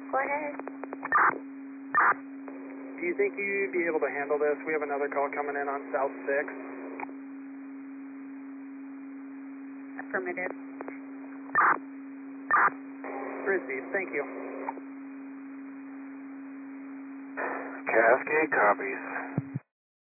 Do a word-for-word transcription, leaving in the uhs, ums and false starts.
Go ahead. Do you think you'd be able to handle this? We have another call coming in on South six. Affirmative. Received, thank you. Cascade copies.